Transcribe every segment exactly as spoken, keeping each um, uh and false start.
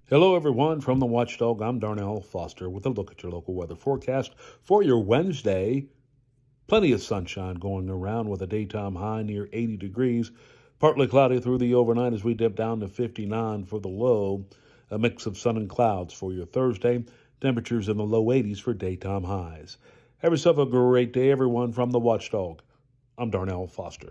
Hello, everyone. From the Watchdog, I'm Darnell Foster with a look at your local weather forecast for your Wednesday. Plenty of sunshine going around with a daytime high near eighty degrees. Partly cloudy through the overnight as we dip down to fifty-nine for the low. A mix of sun and clouds for your Thursday. Temperatures in the low eighties for daytime highs. Have yourself a great day, everyone. From the Watchdog, I'm Darnell Foster.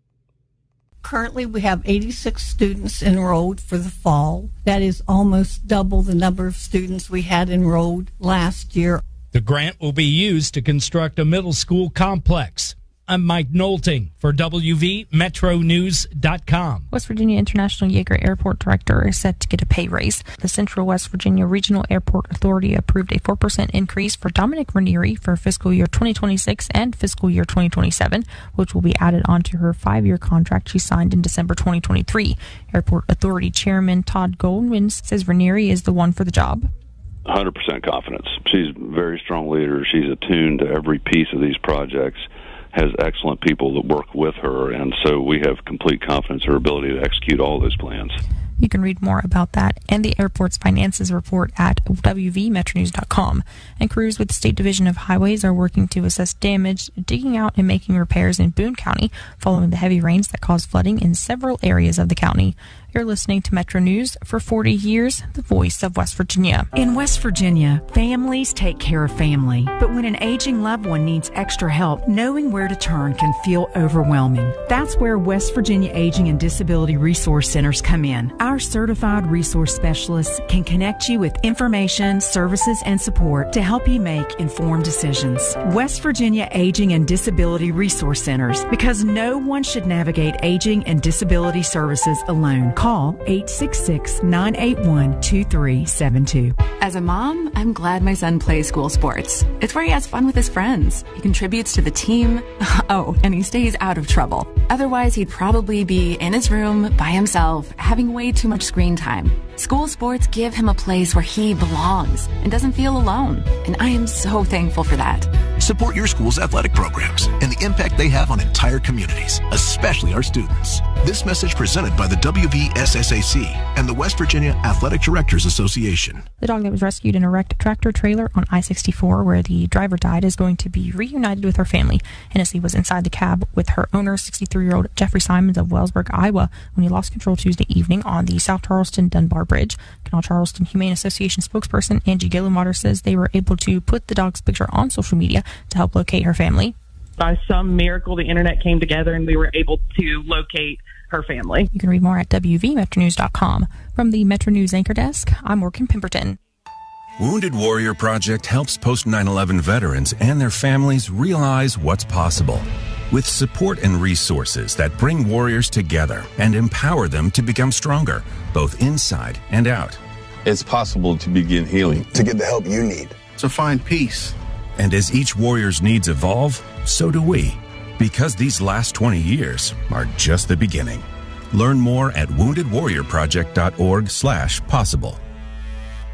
Currently, we have eighty-six students enrolled for the fall. That is almost double the number of students we had enrolled last year. The grant will be used to construct a middle school complex. I'm Mike Nolting for W V Metro News dot com. West Virginia International Yeager Airport Director is set to get a pay raise. The Central West Virginia Regional Airport Authority approved a four percent increase for Dominic Ranieri for fiscal year twenty twenty-six and fiscal year twenty twenty-seven, which will be added onto her five-year contract she signed in December twenty twenty-three. Airport Authority Chairman Todd Goldwyn says Ranieri is the one for the job. one hundred percent confidence. She's a very strong leader. She's attuned to every piece of these projects, has excellent people that work with her, and so we have complete confidence in her ability to execute all those plans. You can read more about that and the airport's finances report at W V Metro News dot com. And crews with the State Division of Highways are working to assess damage, digging out and making repairs in Boone County following the heavy rains that caused flooding in several areas of the county. You're listening to Metro News. For forty years, the voice of West Virginia. In West Virginia, families take care of family. But when an aging loved one needs extra help, knowing where to turn can feel overwhelming. That's where West Virginia Aging and Disability Resource Centers come in. Our certified resource specialists can connect you with information, services, and support to help you make informed decisions. West Virginia Aging and Disability Resource Centers, because no one should navigate aging and disability services alone. Call eight six six, nine eight one, two three seven two. As a mom, I'm glad my son plays school sports. It's where he has fun with his friends. He contributes to the team. Oh, and he stays out of trouble. Otherwise, he'd probably be in his room by himself, having way too much screen time. School sports give him a place where he belongs and doesn't feel alone. And I am so thankful for that. Support your school's athletic programs and the impact they have on entire communities, especially our students. This message presented by the W V S S A C and the West Virginia Athletic Directors Association. The dog that was rescued in a wrecked tractor trailer on I sixty-four where the driver died is going to be reunited with her family. Hennessy was inside the cab with her owner, sixty-three-year-old Jeffrey Simons of Wellsburg, Iowa, when he lost control Tuesday evening on the South Charleston-Dunbar Bridge. Canal Charleston Humane Association spokesperson Angie Gillenwater says they were able to put the dog's picture on social media to help locate her family. By some miracle, the internet came together and we were able to locate her family. You can read more at W V Metro News dot com. From the Metro News Anchor Desk, I'm Morgan Pemberton. Wounded Warrior Project helps post nine eleven veterans and their families realize what's possible. With support and resources that bring warriors together and empower them to become stronger, both inside and out. It's possible to begin healing. To get the help you need. To find peace. And as each warrior's needs evolve, so do we. Because these last twenty years are just the beginning. Learn more at wounded warrior project dot org slash possible.